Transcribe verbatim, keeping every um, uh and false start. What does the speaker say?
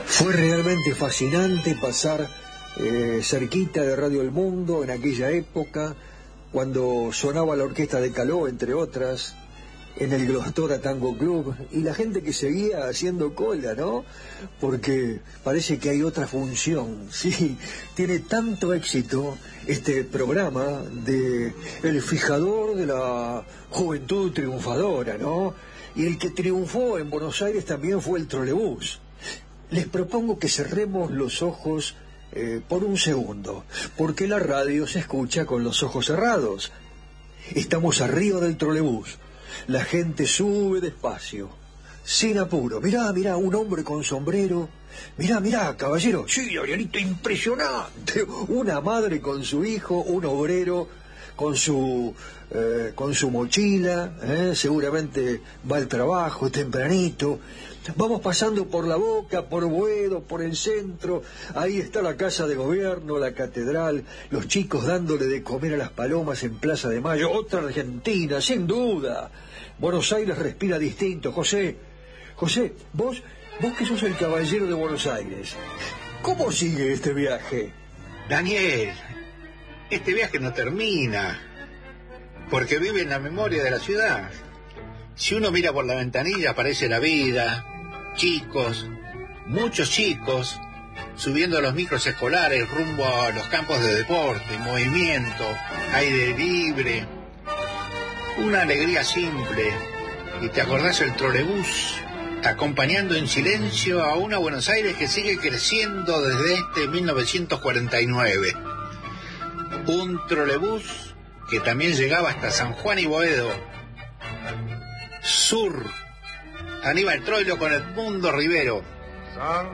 Fue realmente fascinante pasar eh, cerquita de Radio El Mundo en aquella época, cuando sonaba la orquesta de Caló, entre otras, en el Glostora Tango Club, y la gente que seguía haciendo cola, ¿no? Porque parece que hay otra función, sí, tiene tanto éxito este programa de el fijador de la juventud triunfadora, ¿no? Y el que triunfó en Buenos Aires también fue el trolebús. Les propongo que cerremos los ojos eh, por un segundo, porque la radio se escucha con los ojos cerrados. Estamos arriba del trolebús. La gente sube despacio, sin apuro. Mirá, mirá, un hombre con sombrero. Mirá, mirá, caballero. Sí, Arielito, impresionante. Una madre con su hijo, un obrero con su eh, con su mochila, eh, seguramente va al trabajo tempranito. Vamos pasando por La Boca, por Boedo, por el centro. Ahí está la Casa de Gobierno, la Catedral, los chicos dándole de comer a las palomas en Plaza de Mayo. Otra Argentina, sin duda. Buenos Aires respira distinto. José, José, vos, vos que sos el caballero de Buenos Aires, ¿cómo sigue este viaje? Daniel, este viaje no termina, porque vive en la memoria de la ciudad. Si uno mira por la ventanilla aparece la vida, chicos, muchos chicos, subiendo a los micros escolares rumbo a los campos de deporte, movimiento, aire libre, una alegría simple. Y te acordás el trolebús acompañando en silencio a una Buenos Aires que sigue creciendo desde este mil novecientos cuarenta y nueve. Un trolebús que también llegaba hasta San Juan y Boedo. Sur, Aníbal Troilo con Edmundo Rivero.